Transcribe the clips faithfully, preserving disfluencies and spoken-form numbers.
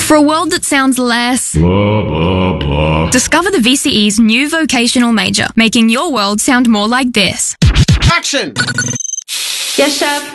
For a world that sounds less blah, blah, blah. Discover the V C E's new vocational major, making your world sound more like this. Action! Yes, chef.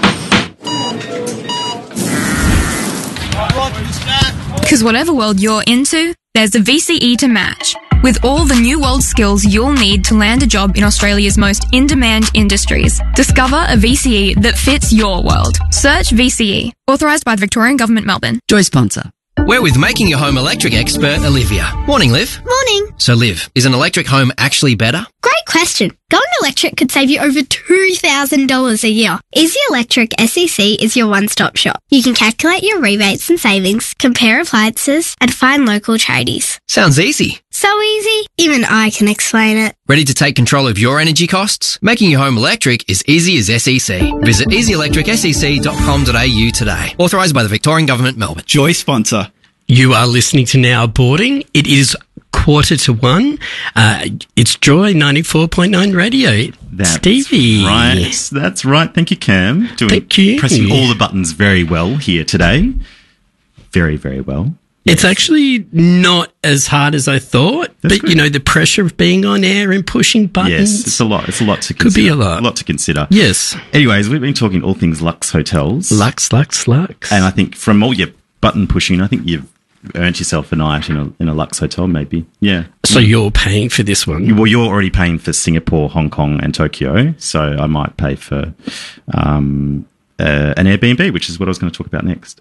Because whatever world you're into, there's the V C E to match. With all the new world skills you'll need to land a job in Australia's most in-demand industries. Discover a V C E that fits your world. Search V C E. Authorised by the Victorian Government, Melbourne. Joy sponsor. We're with Making Your Home Electric expert Olivia. Morning, Liv. Morning. So, Liv, is an electric home actually better? Great question. Going electric could save you over two thousand dollars a year. Easy Electric S E C is your one-stop shop. You can calculate your rebates and savings, compare appliances, and find local tradies. Sounds easy. So easy, even I can explain it. Ready to take control of your energy costs? Making your home electric is easy as S E C. Visit easy electric s e c dot com dot a u today. Authorised by the Victorian Government, Melbourne. Joy sponsor. You are listening to Now Boarding. It is quarter to one. Uh, it's Joy ninety-four point nine Radio. That's Stevie. right. That's right. Thank you, Cam. Doing, Thank you. Pressing all the buttons very well here today. Very, very well. Yes. It's actually not as hard as I thought, That's but good. you know, the pressure of being on air and pushing buttons. Yes, it's a lot. It's a lot to Could consider. be a lot. A lot to consider. Yes. Anyways, we've been talking all things Lux Hotels. Lux, Lux, Lux. And I think from all your button pushing, I think you've earned yourself a night in a, in a Lux Hotel, maybe. Yeah. So you're paying for this one? Well, you're already paying for Singapore, Hong Kong and Tokyo, so I might pay for um, uh, an Airbnb, which is what I was going to talk about next.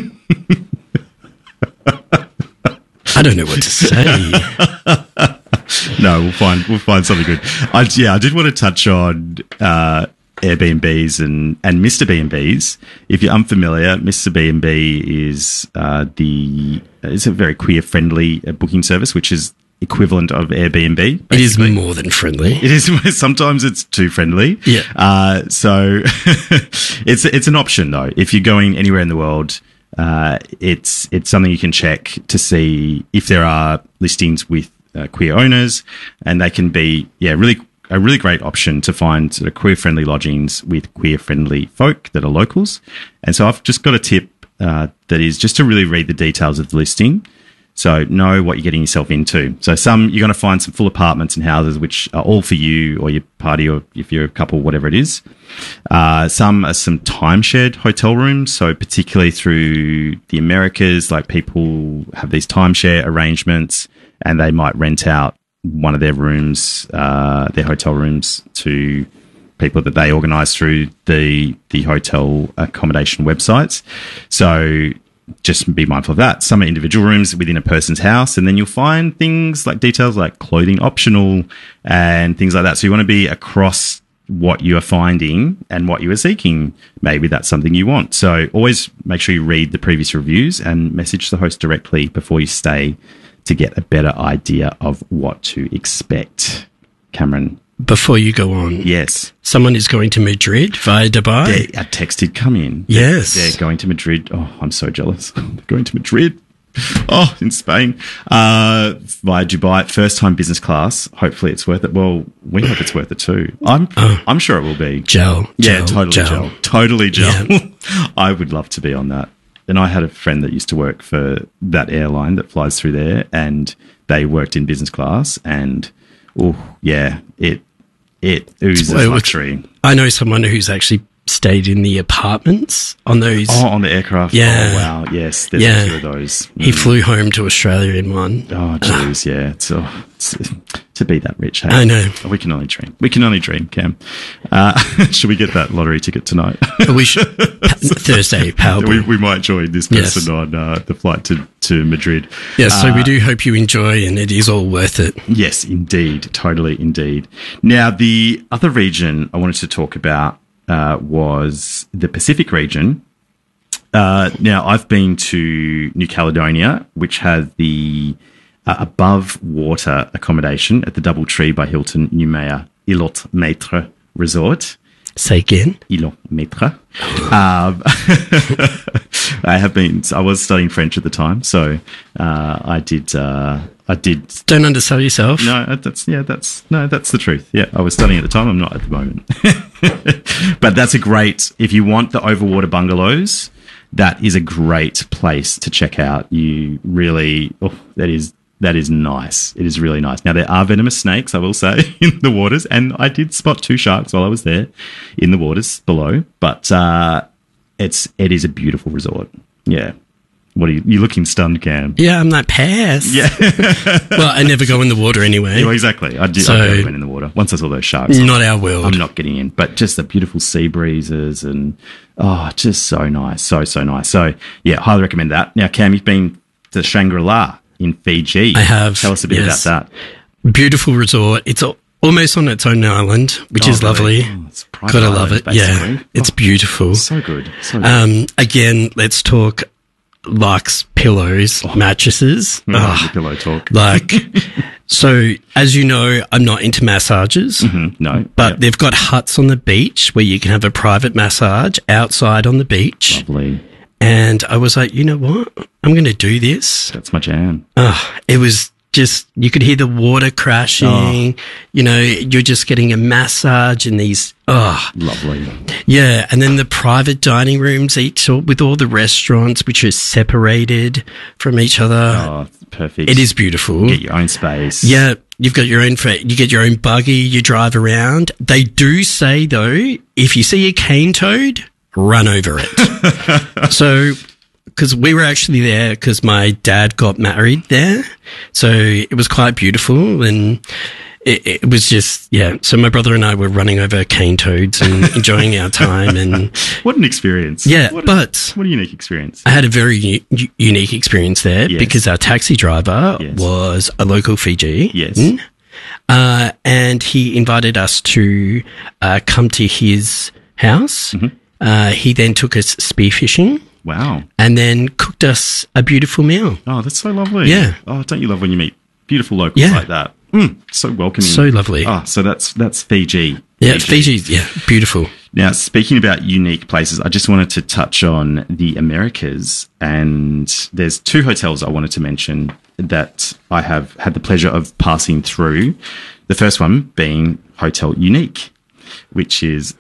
I don't know what to say. No, we'll find we'll find something good. I, yeah, I did want to touch on uh, Airbnbs and, and Mister B and Bs. If you're unfamiliar, Mister B and B is uh, the it's a very queer friendly booking service, which is equivalent of Airbnb. Basically. It is more than friendly. It is. Sometimes it's too friendly. Yeah. Uh, so it's it's an option though. If you're going anywhere in the world, uh, it's it's something you can check to see if there are listings with uh, queer owners, and they can be yeah really a really great option to find sort of queer friendly lodgings with queer friendly folk that are locals. And so I've just got a tip uh, that is just to really read the details of the listing. So know what you're getting yourself into. So some you're going to find some full apartments and houses which are all for you or your party or if you're a couple, whatever it is. Uh, some are some timeshared hotel rooms. So particularly through the Americas, like people have these timeshare arrangements and they might rent out one of their rooms, uh, their hotel rooms to people that they organise through the the hotel accommodation websites. So just be mindful of that. Some are individual rooms within a person's house, and then you'll find things like details like clothing optional and things like that. So you want to be across what you are finding and what you are seeking. Maybe that's something you want. So always make sure you read the previous reviews and message the host directly before you stay to get a better idea of what to expect. Cameron. Before you go on. Yes. Someone is going to Madrid via Dubai. They, a text did come in. Yes. They're, they're going to Madrid. Oh, I'm so jealous. They're going to Madrid. Oh, in Spain. Uh, via Dubai. First time business class. Hopefully it's worth it. Well, we hope it's worth it too. I'm oh. I'm sure it will be. Gel. Yeah, gel, totally gel. gel. Totally gel. Yeah. I would love to be on that. And I had a friend that used to work for that airline that flies through there, and they worked in business class, and oh yeah, it it oozes Well, luxury. I know someone who's actually stayed in the apartments on those. Oh, on the aircraft. Yeah. Oh, wow. Yes, there's Yeah. a few of those. Mm. He flew home to Australia in one. Oh, jeez, yeah. It's, oh, it's, to be that rich, hey? I know. We can only dream. We can only dream, Cam. Uh, should we get that lottery ticket tonight? We should. Thursday, Powerball. we, we might join this person Yes. on uh, the flight to, to Madrid. Yes, so Uh, we do hope you enjoy, and it is all worth it. Yes, indeed. Totally, indeed. Now, the other region I wanted to talk about uh, was the Pacific region. Uh, now, I've been to New Caledonia, which has the uh, above water accommodation at the Doubletree by Hilton Noumea Ilot Maître Resort. Say again. Ilot Maître. Um, I have been. I was studying French at the time, so uh, I did. Uh, I did. Don't undersell yourself. No, that's yeah. That's no. That's the truth. Yeah, I was studying at the time. I'm not at the moment. But that's a great. If you want the overwater bungalows, that is a great place to check out. You really, oh, that is that is nice. It is really nice. Now, there are venomous snakes, I will say, in the waters, and I did spot two sharks while I was there in the waters below, but uh, it's it is a beautiful resort. Yeah. What are you, you're looking stunned, Cam? Yeah, I'm like, pass. Yeah. Well, I never go in the water anyway. Yeah, exactly. I did. So, I never went in the water. Once I saw those sharks, not our world. I'm not getting in. But just the beautiful sea breezes and oh, just so nice, so so nice. So yeah, highly recommend that. Now, Cam, you've been to Shangri-La in Fiji. I have. Tell us a bit yes. about that. Beautiful resort. It's a, almost on its own island, which Oh, is really? lovely. Oh, it's a private Gotta island, love it. basically. Yeah, it's Oh, beautiful. So good. So good. Um, again, let's talk Lux pillows, mattresses. Oh, Ah, the pillow talk. like, so as you know, I'm not into massages, Mhm, no, but Yep. they've got huts on the beach where you can have a private massage outside on the beach. Lovely. And I was like, you know what? I'm going to do this. That's my jam. Oh, it was just, you could hear the water crashing. Oh. You know, you're just getting a massage in these, oh, Lovely. yeah. And then the private dining rooms each with all the restaurants, which are separated from each other. Oh, perfect. It is beautiful. Get your own space. Yeah. You've got your own, fa- you get your own buggy, you drive around. They do say though, if you see a cane toad, run over it. So, because we were actually there because my dad got married there. So it was quite beautiful and it, it was just, yeah. So my brother and I were running over cane toads and enjoying our time. And What an experience. yeah, What a, but what a unique experience. I had a very u- unique experience there Yes. because our taxi driver Yes. was a local Fijian. Yes. Uh, and he invited us to uh, come to his house. Mm-hmm. Uh, he then took us spearfishing Wow. and then cooked us a beautiful meal. Oh, that's so lovely. Yeah. Oh, don't you love when you meet beautiful locals Yeah. like that? Mm, so welcoming. So lovely. Oh, so that's that's Fiji. Yeah, Fiji's, yeah, beautiful. Now, speaking about unique places, I just wanted to touch on the Americas, and there's two hotels I wanted to mention that I have had the pleasure of passing through. The first one being Hotel Unique, which is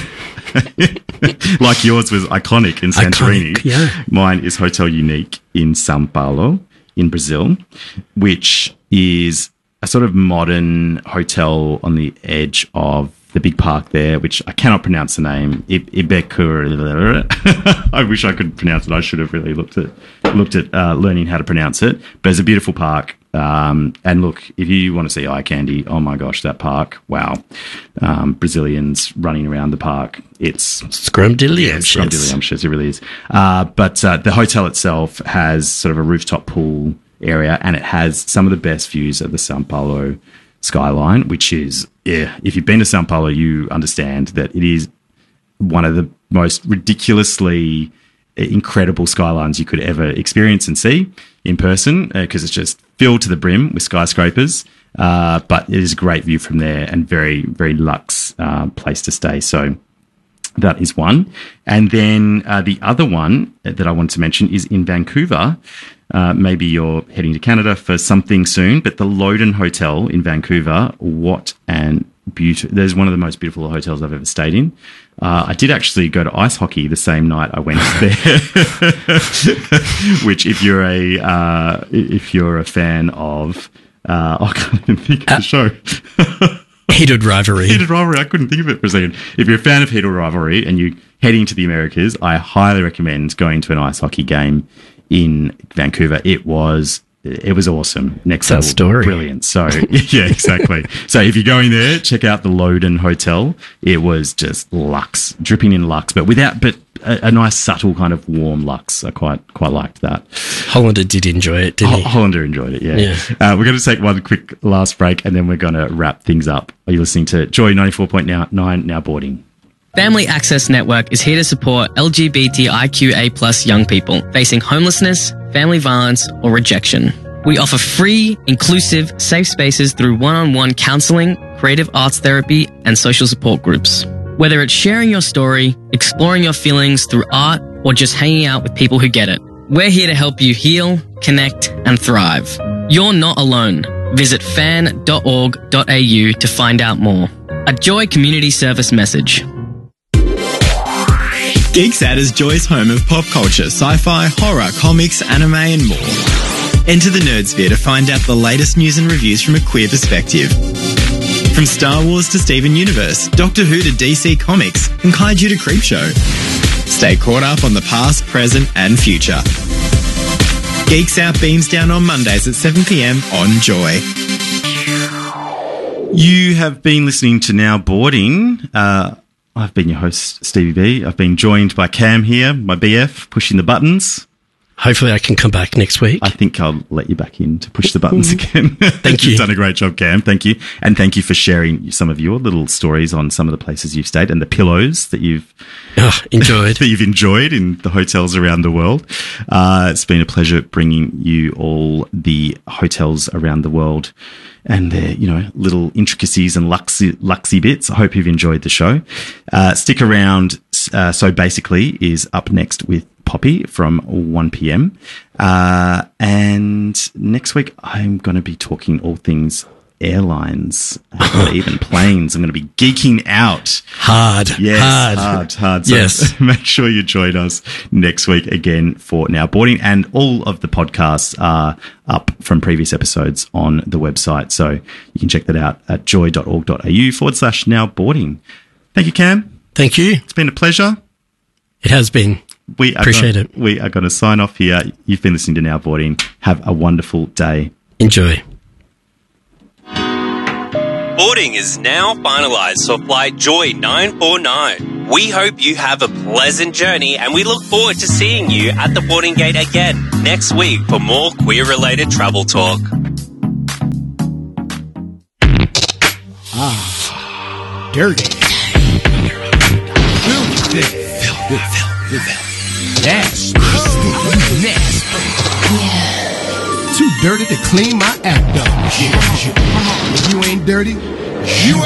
like yours was iconic in Santorini. Iconic, yeah. Mine is Hotel Unique in São Paulo in Brazil, which is a sort of modern hotel on the edge of the big park there, which I cannot pronounce the name. I- Ibekur. I wish I could pronounce it. I should have really looked at looked at uh, learning how to pronounce it. But it's a beautiful park. Um, and look, if you want to see eye candy, oh my gosh, that park! Wow, um, Brazilians running around the park. It's Scrumdiddlyumptious. Scrumdiddlyumptious, it really is. Uh, but uh, the hotel itself has sort of a rooftop pool area, and it has some of the best views of the São Paulo skyline, which is, yeah, if you've been to São Paulo, you understand that it is one of the most ridiculously incredible skylines you could ever experience and see in person, because uh, it's just filled to the brim with skyscrapers. Uh, but it is a great view from there and very, very luxe uh, place to stay. So that is one. And then uh, the other one that I want to mention is in Vancouver. Uh, maybe you're heading to Canada for something soon, but the Loden Hotel in Vancouver, what an beauty. There's one of the most beautiful hotels I've ever stayed in. Uh, I did actually go to ice hockey the same night I went there, which if you're a, uh, if you're a fan of, uh, I can't even think of the show. Heated rivalry. Heated Rivalry. I couldn't think of it for a second. If you're a fan of Heated Rivalry and you're heading to the Americas, I highly recommend going to an ice hockey game in Vancouver. It was it was awesome. Next level, story. Brilliant. So yeah, exactly. So if you're going there, check out the Loden Hotel. It was just luxe, dripping in luxe, but without but a, a nice subtle kind of warm luxe. I quite quite liked that. Hollander did enjoy it, didn't Ho- he? Hollander enjoyed it, yeah. Yeah. Uh, we're going to take one quick last break and then we're going to wrap things up. Are you listening to Joy ninety-four point nine, Now Boarding? Family Access Network is here to support L G B T I Q A plus young people facing homelessness, family violence, or rejection. We offer free, inclusive, safe spaces through one-on-one counseling, creative arts therapy, and social support groups. Whether it's sharing your story, exploring your feelings through art, or just hanging out with people who get it, we're here to help you heal, connect, and thrive. You're not alone. Visit fan dot org dot a u to find out more. A Joy Community Service message. Geeks Out is Joy's home of pop culture, sci-fi, horror, comics, anime and more. Enter the Nerdsphere to find out the latest news and reviews from a queer perspective. From Star Wars to Steven Universe, Doctor Who to D C Comics, and Kaiju to Creepshow. Stay caught up on the past, present and future. Geeks Out beams down on Mondays at seven p.m. on Joy. You have been listening to Now Boarding. Uh, I've been your host, Stevie B. I've been joined by Cam here, my B F, pushing the buttons. Hopefully I can come back next week. I think I'll let you back in to push the buttons again. Thank you. You've done a great job, Cam. Thank you. And thank you for sharing some of your little stories on some of the places you've stayed and the pillows that you've oh, enjoyed. that you've enjoyed in the hotels around the world. Uh, it's been a pleasure bringing you all the hotels around the world and their, you know, little intricacies and luxy, luxy bits. I hope you've enjoyed the show. Uh, stick around. Uh, so basically is up next with Poppy from one p.m. Uh, and next week I'm going to be talking all things airlines, uh, even planes. I'm going to be geeking out. Hard. Yes, hard. hard, hard. So yes. Make sure you join us next week again for Now Boarding. And all of the podcasts are up from previous episodes on the website. So you can check that out at joy.org.au forward slash Now Boarding. Thank you, Cam. Thank you. It's been a pleasure. It has been. We are Appreciate gonna, it. We are going to sign off here. You've been listening to Now Boarding. Have a wonderful day. Enjoy. Boarding is now finalised for Flight Joy nine four nine. We hope you have a pleasant journey and we look forward to seeing you at the boarding gate again next week for more queer-related travel talk. Ah, dirty. Filthy. Filthy. Filthy. Nasty. Nasty. Yeah. Too dirty to clean my act up. If you ain't dirty, you ain't